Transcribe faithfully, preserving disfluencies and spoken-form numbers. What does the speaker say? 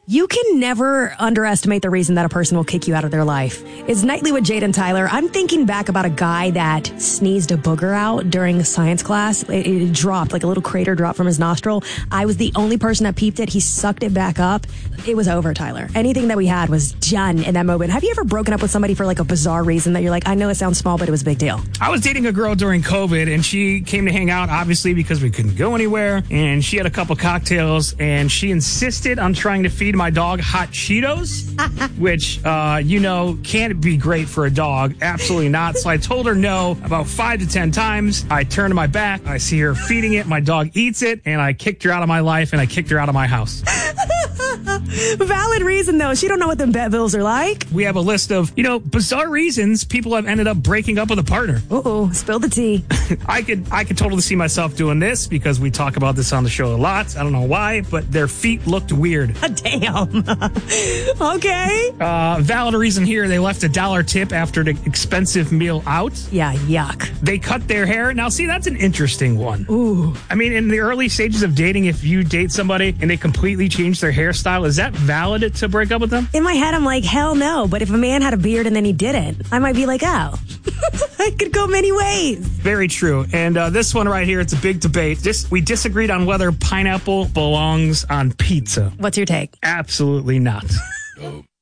You can never underestimate the reason that a person will kick you out of their life. It's Nightly with Jade and Tyler. I'm thinking back about a guy that sneezed a booger out during a science class. It, it dropped, like a little crater dropped from his nostril. I was the only person that peeped it. He sucked it back up. It was over, Tyler. Anything that we had was done in that moment. Have you ever broken up with somebody for like a bizarre reason that you're like, I know it sounds small, but it was a big deal? I was dating a girl during COVID, and she came to hang out, obviously, because we couldn't go anywhere. And she had a couple cocktails, and she insisted on trying to feed my dog hot Cheetos, which, uh, you know, can't be great for a dog. Absolutely not. So I told her no about five to ten times. I turned to my back. I see her feeding it. My dog eats it, and I kicked her out of my life, and I kicked her out of my house. Valid reason, though. She don't know what them vet bills are like. We have a list of, you know, bizarre reasons people have ended up breaking up with a partner. Uh-oh, spill the tea. I could I could totally see myself doing this because we talk about this on the show a lot. I don't know why, but their feet looked weird. Damn. Okay. Uh, valid reason here, they left a dollar tip after an expensive meal out. Yeah, yuck. They cut their hair. Now, see, that's an interesting one. Ooh. I mean, in the early stages of dating, if you date somebody and they completely change their hairstyle, is that valid to break up with them? In my head, I'm like, hell no. But if a man had a beard and then he didn't, I might be like, oh, it could go many ways. Very true. And uh, this one right here, it's a big debate. Just, we disagreed on whether pineapple belongs on pizza. What's your take? Absolutely not.